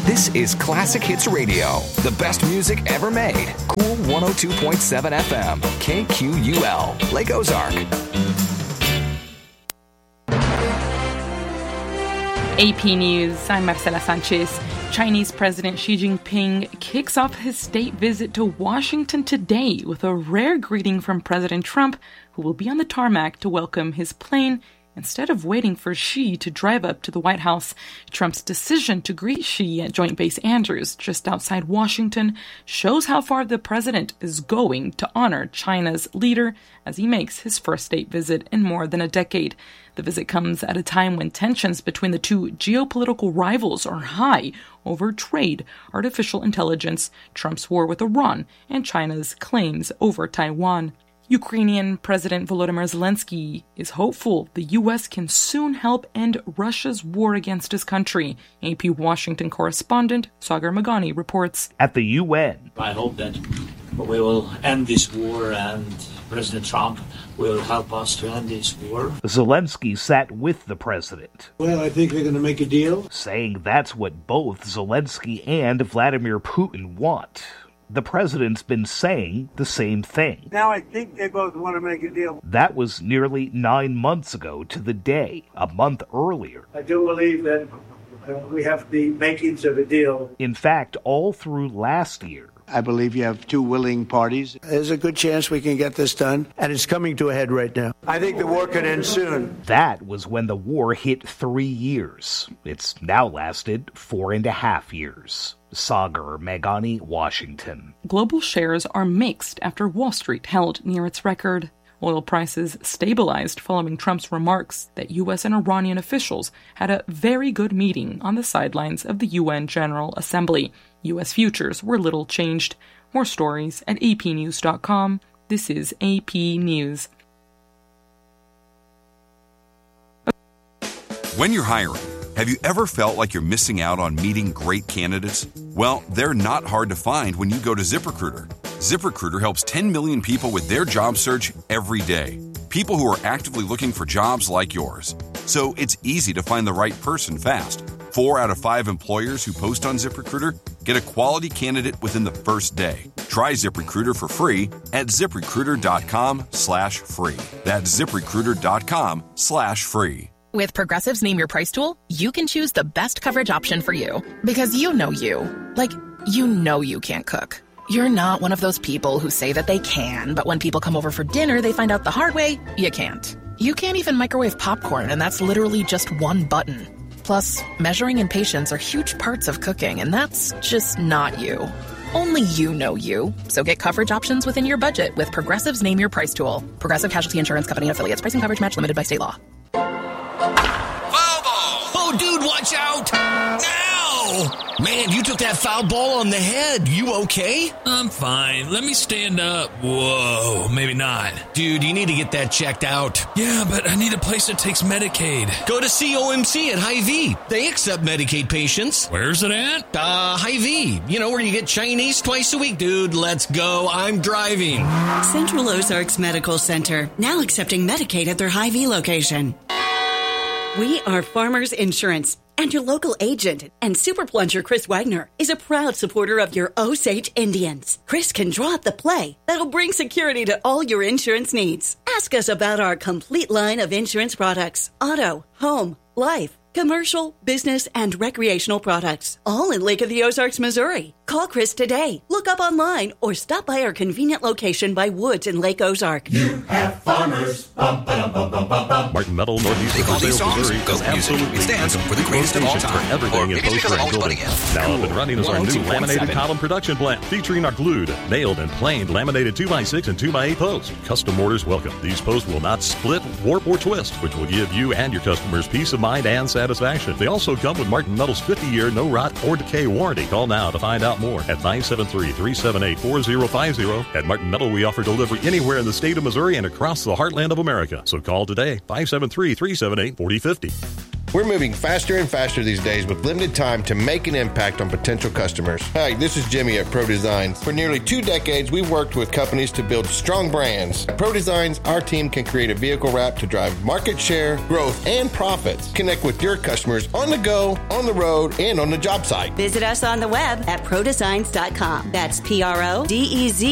This is Classic Hits Radio, the best music ever made. Cool 102.7 FM, KQUL, Lake Ozark. AP News, I'm Marcela Sanchez. Chinese President Xi Jinping kicks off his state visit to Washington today with a rare greeting from President Trump, who will be on the tarmac to welcome his plane instead of waiting for Xi to drive up to the White House. Trump's decision to greet Xi at Joint Base Andrews, just outside Washington, shows how far the president is going to honor China's leader as he makes his first state visit in more than a decade. The visit comes at a time when tensions between the two geopolitical rivals are high over trade, artificial intelligence, Trump's war with Iran, and China's claims over Taiwan. Ukrainian President Volodymyr Zelensky is hopeful the U.S. can soon help end Russia's war against his country. AP Washington correspondent Sagar Meghani reports. At the UN, I hope that we will end this war and President Trump will help us to end this war. Zelensky sat with the president. Well, I think they're going to make a deal. Saying that's what both Zelensky and Vladimir Putin want. The president's been saying the same thing. Now I think they both want to make a deal. That was nearly 9 months ago to the day, a month earlier. I do believe that we have the makings of a deal. In fact, all through last year. I believe you have two willing parties. There's a good chance we can get this done, and it's coming to a head right now. I think the war could end soon. That was when the war hit 3 years. It's now lasted 4.5 years. Sagar Meghani, Washington. Global shares are mixed after Wall Street held near its record. Oil prices stabilized following Trump's remarks that U.S. and Iranian officials had a very good meeting on the sidelines of the UN General Assembly. U.S. futures were little changed. More stories at apnews.com. This is AP News. When you're hiring, have you ever felt like you're missing out on meeting great candidates? Well, they're not hard to find when you go to ZipRecruiter. ZipRecruiter helps 10 million people with their job search every day. People who are actively looking for jobs like yours. So it's easy to find the right person fast. 4 out of 5 employers who post on ZipRecruiter get a quality candidate within the first day. Try ZipRecruiter for free at ZipRecruiter.com/free. That's ZipRecruiter.com/free. With Progressive's Name Your Price tool, you can choose the best coverage option for you. Because you know you. Like, you know you can't cook. You're not one of those people who say that they can, but when people come over for dinner, they find out the hard way, you can't. You can't even microwave popcorn, and that's literally just one button. Plus, measuring and patience are huge parts of cooking, and that's just not you. Only you know you. So get coverage options within your budget with Progressive's Name Your Price tool. Progressive Casualty Insurance Company and Affiliates. Pricing coverage match limited by state law. Oh, dude, watch out! Ow! Man, you took that foul ball on the head. You okay? I'm fine. Let me stand up. Whoa, maybe not. Dude, you need to get that checked out. Yeah, but I need a place that takes Medicaid. Go to COMC at Hy-Vee. They accept Medicaid patients. Where's it at? Hy-Vee. You know, where you get Chinese twice a week. Dude, let's go. I'm driving. Central Ozarks Medical Center, now accepting Medicaid at their Hy-Vee location. We are Farmers Insurance, and your local agent and super plunger Chris Wagner is a proud supporter of your Osage Indians. Chris can draw up the play that'll bring security to all your insurance needs. Ask us about our complete line of insurance products: auto, home, life, commercial, business, and recreational products, all in Lake of the Ozarks, Missouri. Call Chris today, look up online, or stop by our convenient location by Woods in Lake Ozark. You have farmers. Bum, ba-dum, bum, bum, bum, bum. Martin Metal, Northeast of Missouri, is absolutely it stands for the greatest of all time. For everything in poster and building. Now up and running is our new laminated column production plant, featuring our glued, nailed, and planed laminated 2x6 and 2x8 posts. Custom orders welcome. These posts will not split, warp, or twist, which will give you and your customers peace of mind and satisfaction. They also come with Martin Metal's 50-year no rot or decay warranty. Call now to find out more at 973-378-4050. At Martin Metal, we offer delivery anywhere in the state of Missouri and across the heartland of America. So call today, 573-378-4050. We're moving faster and faster these days with limited time to make an impact on potential customers. Hi, this is Jimmy at Pro Designs. For nearly 2 decades, we've worked with companies to build strong brands. At Pro Designs, our team can create a vehicle wrap to drive market share, growth, and profits. Connect with your customers on the go, on the road, and on the job site. Visit us on the web at prodesigns.com. That's PRODEZ